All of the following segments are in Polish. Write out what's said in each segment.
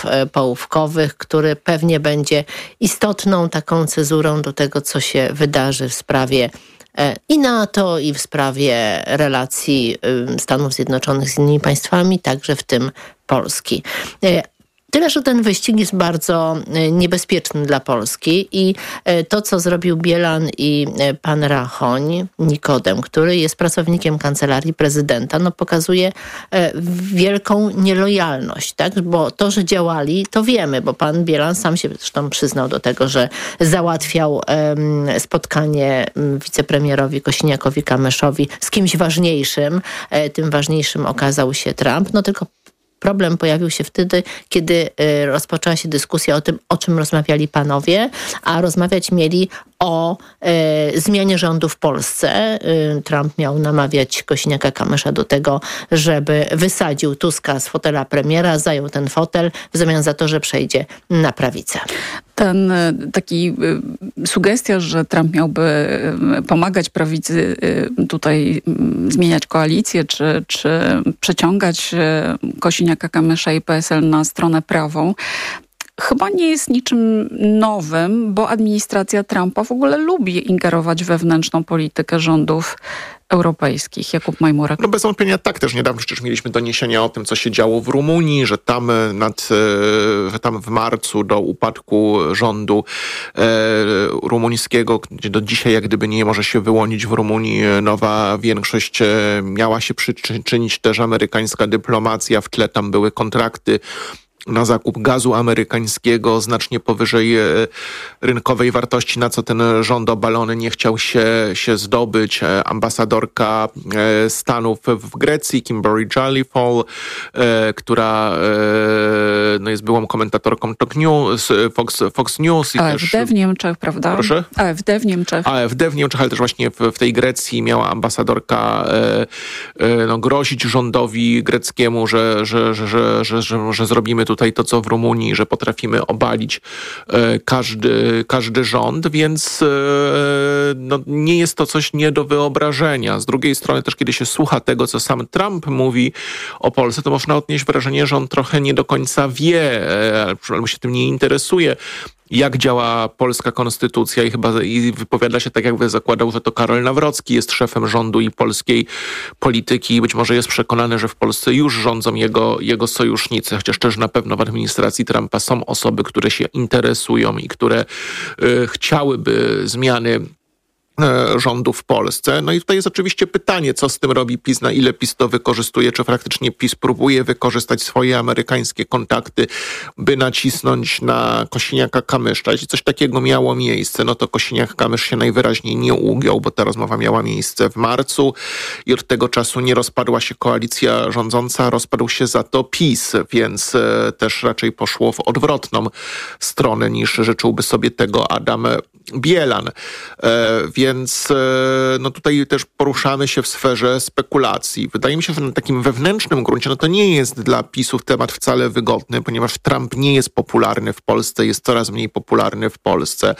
połówkowych, który pewnie będzie istotną taką cezurą do tego, co się wydarzy w sprawie i NATO, i w sprawie relacji Stanów Zjednoczonych z innymi państwami, także w tym Polski. Tyle, że ten wyścig jest bardzo niebezpieczny dla Polski i to, co zrobił Bielan i pan Rachoń, Nikodem, który jest pracownikiem Kancelarii Prezydenta, pokazuje wielką nielojalność, tak? Bo to, że działali, to wiemy, bo pan Bielan sam się zresztą przyznał do tego, że załatwiał spotkanie wicepremierowi Kosiniakowi-Kamyszowi z kimś ważniejszym. Tym ważniejszym okazał się Trump. Tylko problem pojawił się wtedy, kiedy rozpoczęła się dyskusja o tym, o czym rozmawiali panowie, a rozmawiać mieli o zmianie rządu w Polsce. Trump miał namawiać Kosiniaka-Kamysza do tego, żeby wysadził Tuska z fotela premiera, zajął ten fotel w zamian za to, że przejdzie na prawicę. Sugestia, że Trump miałby pomagać prawicy tutaj zmieniać koalicję, czy przeciągać Kosiniaka-Kamysza i PSL na stronę prawą, chyba nie jest niczym nowym, bo administracja Trumpa w ogóle lubi ingerować w wewnętrzną politykę rządów europejskich. Jakub Majmurek. Bez wątpienia tak. Też niedawno przecież mieliśmy doniesienia o tym, co się działo w Rumunii, że tam w marcu do upadku rządu rumuńskiego, gdzie do dzisiaj jak gdyby nie może się wyłonić w Rumunii nowa większość, miała się przyczynić też amerykańska dyplomacja. W tle tam były kontrakty na zakup gazu amerykańskiego znacznie powyżej rynkowej wartości, na co ten rząd obalony nie chciał się zdobyć. Ambasadorka Stanów w Grecji, Kimberly Joliffe, która jest byłą komentatorką Fox News. AfD w Niemczech, prawda? Proszę? AfD w Niemczech. AfD w Niemczech, ale też właśnie w tej Grecji miała ambasadorka grozić rządowi greckiemu, że zrobimy tutaj to, co w Rumunii, że potrafimy obalić każdy rząd, więc nie jest to coś nie do wyobrażenia. Z drugiej strony też, kiedy się słucha tego, co sam Trump mówi o Polsce, to można odnieść wrażenie, że on trochę nie do końca wie, albo się tym nie interesuje, jak działa polska konstytucja i wypowiada się tak, jakby zakładał, że to Karol Nawrocki jest szefem rządu i polskiej polityki i być może jest przekonany, że w Polsce już rządzą jego sojusznicy, chociaż też na pewno w administracji Trumpa są osoby, które się interesują i które chciałyby zmiany rządu w Polsce. I tutaj jest oczywiście pytanie, co z tym robi PiS, na ile PiS to wykorzystuje, czy faktycznie PiS próbuje wykorzystać swoje amerykańskie kontakty, by nacisnąć na Kosiniaka-Kamysza. Jeśli coś takiego miało miejsce, to Kosiniak-Kamysz się najwyraźniej nie ugiął, bo ta rozmowa miała miejsce w marcu i od tego czasu nie rozpadła się koalicja rządząca, rozpadł się za to PiS, więc też raczej poszło w odwrotną stronę niż życzyłby sobie tego Adam Bielan. Więc tutaj też poruszamy się w sferze spekulacji. Wydaje mi się, że na takim wewnętrznym gruncie to nie jest dla PiS-ów temat wcale wygodny, ponieważ Trump nie jest popularny w Polsce, jest coraz mniej popularny w Polsce.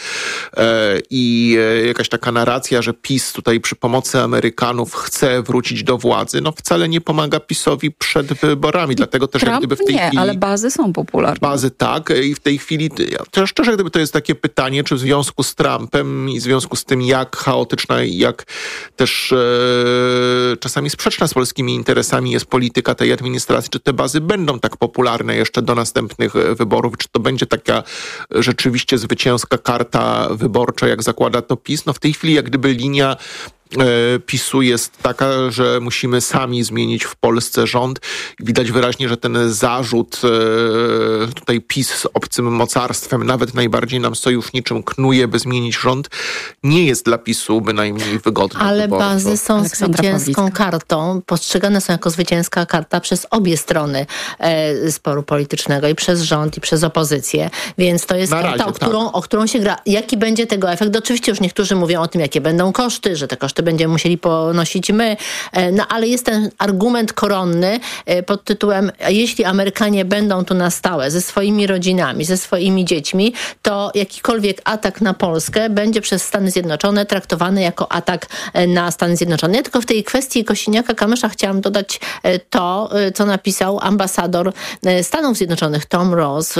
I jakaś taka narracja, że PiS tutaj przy pomocy Amerykanów chce wrócić do władzy, wcale nie pomaga PiS-owi przed wyborami. Dlatego też Trump jak gdyby w tej chwili... ale bazy są popularne. Bazy tak. I w tej chwili szczerze gdyby to jest takie pytanie, czy w związku z Trumpem i w związku z tym, jak chaotyczna i jak też czasami sprzeczna z polskimi interesami jest polityka tej administracji, czy te bazy będą tak popularne jeszcze do następnych wyborów, czy to będzie taka rzeczywiście zwycięska karta wyborcza, jak zakłada to PiS. W tej chwili jak gdyby linia PiS-u jest taka, że musimy sami zmienić w Polsce rząd. Widać wyraźnie, że ten zarzut tutaj PiS z obcym mocarstwem, nawet najbardziej nam sojuszniczym, knuje, by zmienić rząd, nie jest dla PiS-u bynajmniej wygodny. Ale bazy są zwycięską kartą, postrzegane są jako zwycięska karta przez obie strony sporu politycznego, i przez rząd, i przez opozycję. Więc to jest karta, o którą się gra. Jaki będzie tego efekt? Oczywiście już niektórzy mówią o tym, jakie będą koszty, że te koszty koszty będziemy musieli ponosić my. No ale jest ten argument koronny pod tytułem, jeśli Amerykanie będą tu na stałe ze swoimi rodzinami, ze swoimi dziećmi, to jakikolwiek atak na Polskę będzie przez Stany Zjednoczone traktowany jako atak na Stany Zjednoczone. Ja tylko w tej kwestii Kosiniaka-Kamysza chciałam dodać to, co napisał ambasador Stanów Zjednoczonych Tom Ross